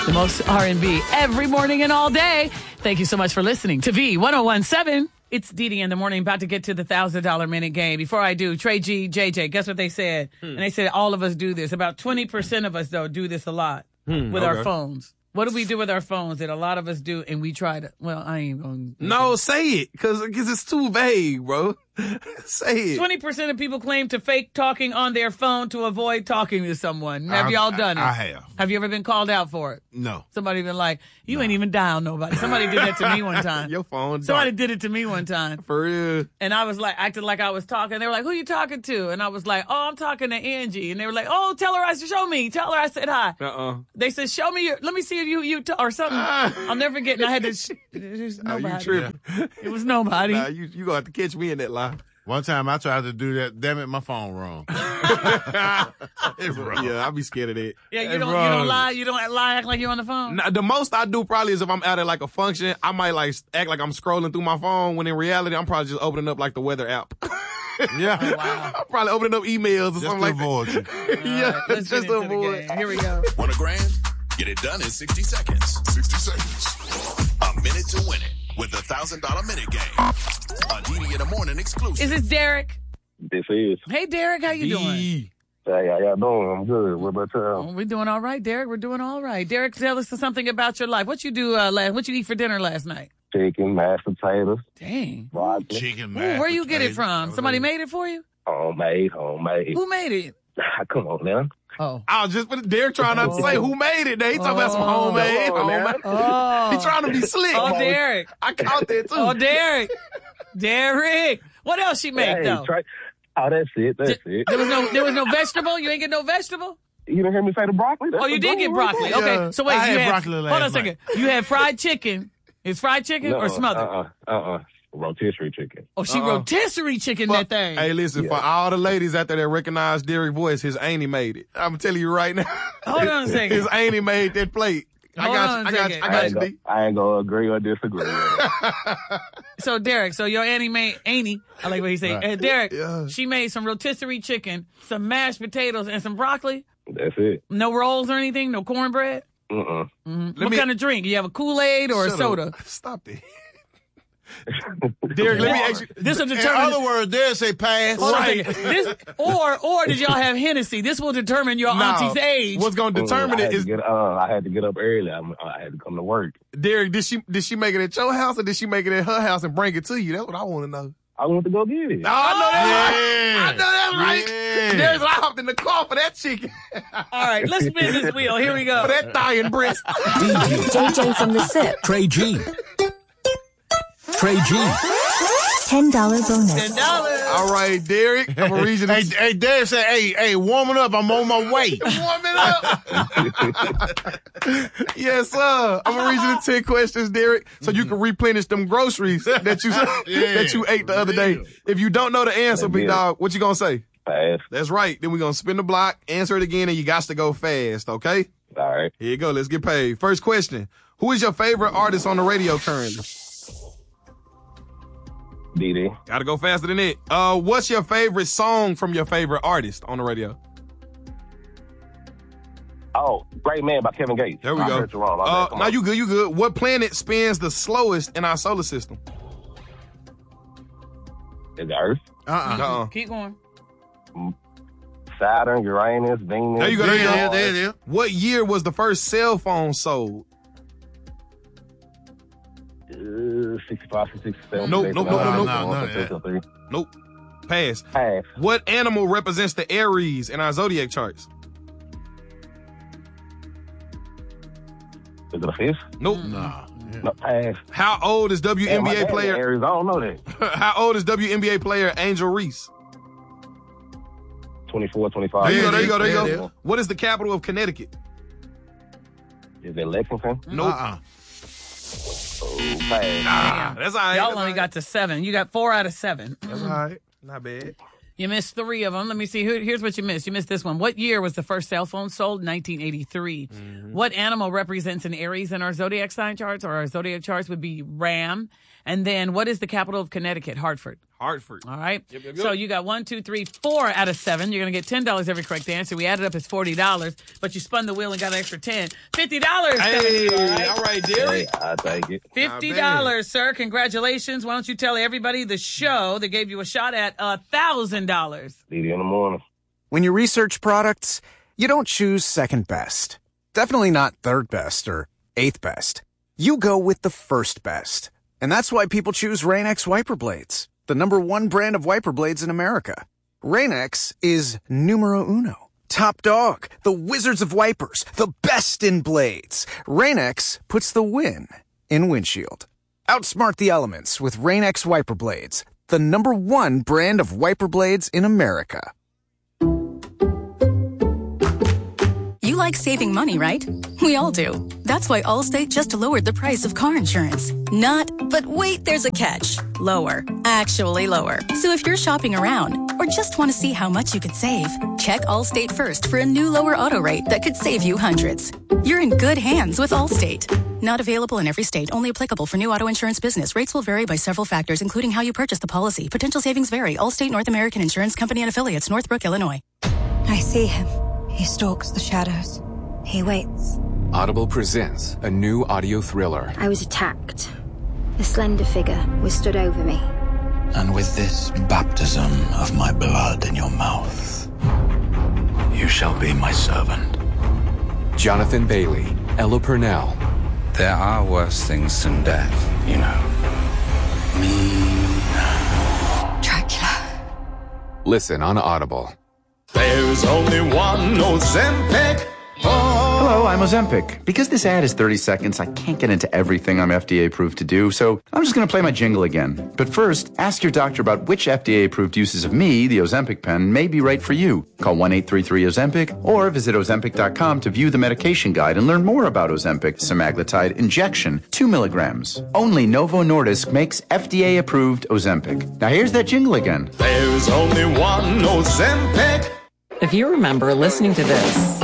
The most R&B every morning and all day. Thank you so much for listening to V1017. It's Didi in the morning, about to get to the $1,000 minute game. Before I do, Trey G, JJ, guess what they said? And they said all of us do this. About 20% of us, though, do this a lot with our phones. What do we do with our phones that a lot of us do and we try to, well, I ain't going to. No, say it, because it's too vague, bro. Say it. 20% of people claim to fake talking on their phone to avoid talking to someone. Have y'all done it? I have. Have you ever been called out for it? No. Somebody been like, you ain't even dial nobody. Somebody did that to me one time. Your phone. Somebody did it to me one time. For real. And I was like, acted like I was talking. They were like, who you talking to? And I was like, oh, I'm talking to Angie. And they were like, oh, tell her show me. Tell her I said hi. They said, show me let me see if you or something. I'll never forget. And I had to, there's nobody. You tripping. It was nobody. Nah, you going to have to catch me in that lie. One time I tried to do that. Damn it, my phone wrong. It's wrong. Yeah, I be scared of that. Yeah, you don't lie. You don't lie, act like you're on the phone. Nah, the most I do probably is if I'm out at like a function, I might like act like I'm scrolling through my phone when in reality I'm probably just opening up like the weather app. Yeah. Oh, wow. I'm probably opening up emails or Just something to like that. avoid you. All right, let's just get to into the avoid. game. Here we go. Want $1,000? Get it done in 60 seconds. 60 seconds. A minute to win it with the $1,000 minute game. A Didi in the morning exclusive. Is this Derek? This is. Hey, Derek, how you doing? Hey, how y'all doing? I'm good. What about y'all? Oh, we're doing all right, Derek. We're doing all right. Derek, tell us something about your life. What you do what you eat for dinner last night? Chicken, mashed potatoes, Dang. broccoli. Chicken, Ooh, mashed where you get it potatoes. from? Somebody made it for you? Homemade. Who made it? Come on now. Oh. I was just Derek trying not to say who made it. He talking about some homemade. Come on, man. Oh. He trying to be slick. Oh, Derek. I caught that too. Oh, Derek. Derek. What else she make, though? That's it. There was no vegetable? You ain't get no vegetable? You didn't hear me say the broccoli? That's Oh, you the did get broccoli broccoli. right there. Okay. So wait, I you had had broccoli hold on a last second. You had fried chicken. Is fried chicken or smothered? Rotisserie chicken. Oh, she rotisserie chicken that thing. Hey, listen, for all the ladies out there that recognize Derek's voice, his auntie made it. I'm telling you right now. Hold on a second. His auntie made that plate. I got you, D. I ain't gonna agree or disagree. So, Derek, your auntie made, I like what he said. Derek, Yeah. she made some rotisserie chicken, some mashed potatoes, and some broccoli. That's it. No rolls or anything? No cornbread? Mm-mm. What kind of drink? You have a Kool-Aid or a soda? Stop it. Derek, let me ask you. This will In determine. other words, they say pass. Hold on a second. This, or did y'all have Hennessy? This will determine your auntie's age. What's going to determine it is, I had to get up early. I had to come to work. Derek, did she make it at your house or did she make it at her house and bring it to you? That's what I want to know. I went to go get it. Oh, I know that's Yeah. right. I know that's right. Yeah. Derek, I hopped in the car for that chicken. All right, let's spin this wheel. Here we go. For that thigh and breast. JJ from the SIP. Trey G. Trey G. $10 bonus. $10. All right, Derek. I'm going to read you this. Hey, Dad said, hey, warming up. I'm on my way. Warm it up. Yes, sir. I'm going to read you the 10 questions, Derek, so you can replenish them groceries that you ate the other day. If you don't know the answer, big dog, what you going to say? Pass. That's right. Then we're going to spin the block, answer it again, and you got to go fast, okay? All right. Here you go. Let's get paid. First question. Who is your favorite artist on the radio currently? Didi. Gotta go faster than it. What's your favorite song from your favorite artist on the radio? Oh, Great Man by Kevin Gates. There we I go. heard you wrong. My bad. Come Now on. you good. What planet spins the slowest in our solar system? Is it Earth? Keep going. Saturn, Uranus, Venus. There you go. There it is. What year was the first cell phone sold? 65, 67. Nope. Nope. Pass. Pass. What animal represents the Aries in our zodiac charts? Is it a fish? Nope. Nah. No, pass. How old is WNBA player? Aries, I don't know that. How old is WNBA player Angel Reese? 24, 25. There you There it go. What is the capital of Connecticut? Is it Lexington? Nope. Oh, pass. That's all right. Y'all only got to 7. You got 4 out of 7. That's all right. Not bad. You missed 3 of them. Let me see. Here's what you missed. You missed this one. What year was the first cell phone sold? 1983. What animal represents an Aries in our zodiac sign charts, or our zodiac charts would be ram. And then what is the capital of Connecticut? Hartford. Hartford. All right. Yep. So you got 1, 2, 3, 4 out of 7. You're going to get $10 every correct answer. We added up as $40, but you spun the wheel and got an extra 10. $50. Hey, all right. all right, Derek. I take it. $50, sir. Congratulations. Why don't you tell everybody the show that gave you a shot at $1,000? Didi in the morning. When you research products, you don't choose second best. Definitely not third best or eighth best. You go with the first best. And that's why people choose Rain-X wiper blades, the #1 brand of wiper blades in America. Rain-X is numero uno. Top dog, the wizards of wipers, the best in blades. Rain-X puts the win in windshield. Outsmart the elements with Rain-X wiper blades, the #1 brand of wiper blades in America. You like saving money, right? We all do. That's why Allstate just lowered the price of car insurance. Not, but wait, there's a catch. Lower. Actually lower. So if you're shopping around or just want to see how much you could save, check Allstate first for a new lower auto rate that could save you hundreds. You're in good hands with Allstate. Not available in every state. Only applicable for new auto insurance business. Rates will vary by several factors, including how you purchase the policy. Potential savings vary. Allstate North American Insurance Company and Affiliates, Northbrook, Illinois. I see him. He stalks the shadows. He waits. Audible presents a new audio thriller. I was attacked. A slender figure was stood over me. And with this baptism of my blood in your mouth, you shall be my servant. Jonathan Bailey, Ella Purnell. There are worse things than death, you know. Dracula. Listen on Audible. There's only one Ozempic. Hello, I'm Ozempic. Because this ad is 30 seconds, I can't get into everything I'm FDA approved to do, so I'm just going to play my jingle again. But first, ask your doctor about which FDA approved uses of me, the Ozempic pen, may be right for you. Call 1-833-OZEMPIC or visit Ozempic.com to view the medication guide and learn more about Ozempic semaglutide injection, 2 milligrams. Only Novo Nordisk makes FDA approved Ozempic. Now here's that jingle again. There's only one Ozempic. If you remember listening to this,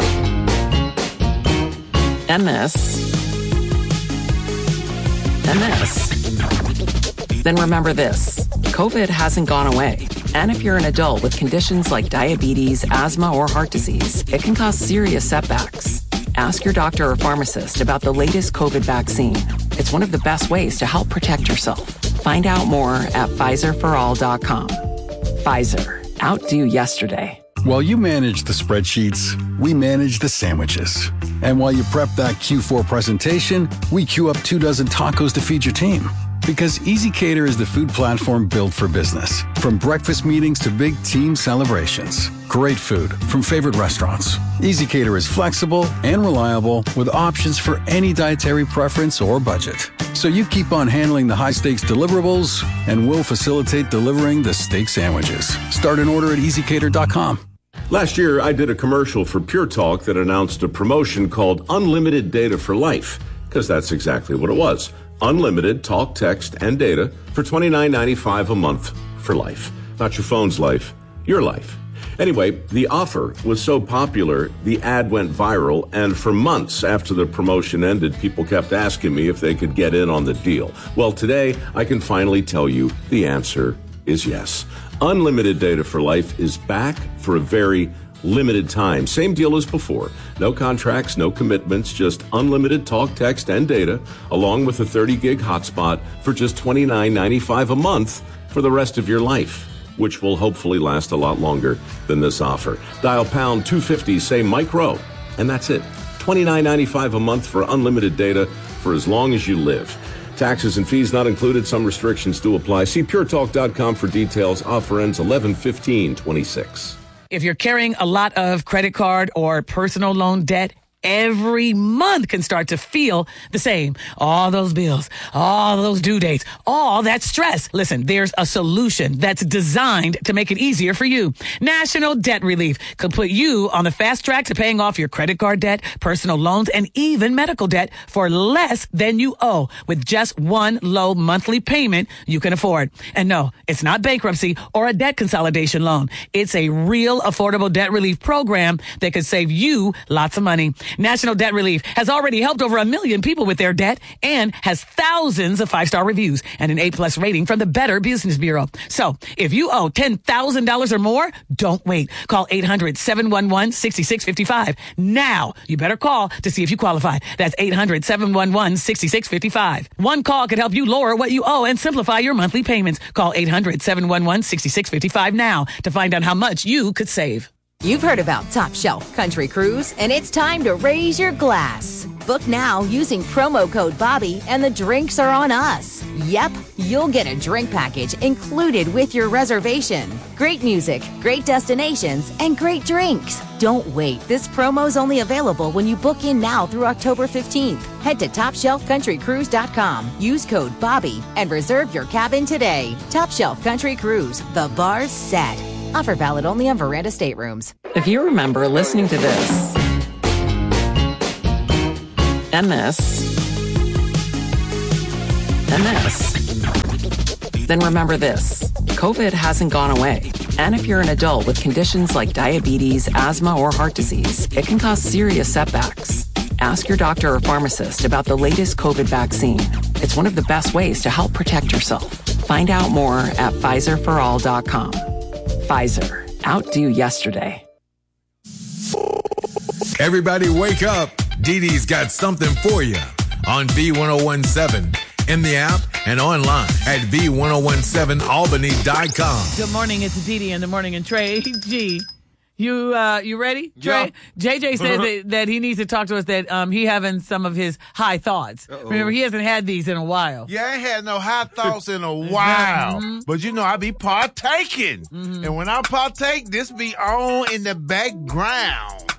and this, then remember this. COVID hasn't gone away. And if you're an adult with conditions like diabetes, asthma, or heart disease, it can cause serious setbacks. Ask your doctor or pharmacist about the latest COVID vaccine. It's one of the best ways to help protect yourself. Find out more at PfizerForAll.com. Pfizer. Outdo yesterday. While you manage the spreadsheets, we manage the sandwiches. And while you prep that Q4 presentation, we queue up 2 dozen tacos to feed your team. Because EasyCater is the food platform built for business. From breakfast meetings to big team celebrations. Great food from favorite restaurants. EasyCater is flexible and reliable with options for any dietary preference or budget. So you keep on handling the high-stakes deliverables, and we'll facilitate delivering the steak sandwiches. Start an order at EasyCater.com. Last year, I did a commercial for Pure Talk that announced a promotion called Unlimited Data for Life, because that's exactly what it was. Unlimited talk, text, and data for $29.95 a month for life. Not your phone's life, your life. Anyway, the offer was so popular, the ad went viral, and for months after the promotion ended, people kept asking me if they could get in on the deal. Well, today, I can finally tell you the answer is yes. Unlimited Data for Life is back for a very limited time. Same deal as before. No contracts, no commitments, just unlimited talk, text, and data, along with a 30-gig hotspot for just $29.95 a month for the rest of your life, which will hopefully last a lot longer than this offer. Dial pound 250, say Mike Rowe, and that's it. $29.95 a month for unlimited data for as long as you live. Taxes and fees not included. Some restrictions do apply. See puretalk.com for details. Offer ends 11/15/26. If you're carrying a lot of credit card or personal loan debt, every month can start to feel the same. All those bills, all those due dates, all that stress. Listen, there's a solution that's designed to make it easier for you. National Debt Relief could put you on the fast track to paying off your credit card debt, personal loans, and even medical debt for less than you owe with just one low monthly payment you can afford. And no, it's not bankruptcy or a debt consolidation loan. It's a real affordable debt relief program that could save you lots of money. National Debt Relief has already helped over 1 million people with their debt and has thousands of 5-star reviews and an A+ rating from the Better Business Bureau. So if you owe $10,000 or more, don't wait. Call 800-711-6655. Now, you better call to see if you qualify. That's 800-711-6655. One call could help you lower what you owe and simplify your monthly payments. Call 800-711-6655 now to find out how much you could save. You've heard about Top Shelf Country Cruise, and it's time to raise your glass. Book now using promo code Bobby, and the drinks are on us. Yep, you'll get a drink package included with your reservation. Great music, great destinations, and great drinks. Don't wait. This promo's only available when you book in now through October 15th. Head to TopShelfCountryCruise.com, use code Bobby, and reserve your cabin today. Top Shelf Country Cruise. The bar's set. Offer valid only on Veranda staterooms. If you remember listening to this, and this, and this, then remember this. COVID hasn't gone away. And if you're an adult with conditions like diabetes, asthma, or heart disease, it can cause serious setbacks. Ask your doctor or pharmacist about the latest COVID vaccine. It's one of the best ways to help protect yourself. Find out more at PfizerForAll.com. Pfizer. Outdo yesterday. Everybody wake up. Dee Dee's got something for you on V1017, in the app and online at V1017Albany.com. Good morning. It's Dee Dee in the morning and Trey G. You ready, Trey? Yeah. JJ says that he needs to talk to us that he having some of his high thoughts. Remember, he hasn't had these in a while. Yeah, I ain't had no high thoughts in a while. But you know, I be partaking. And when I partake, this be on in the background.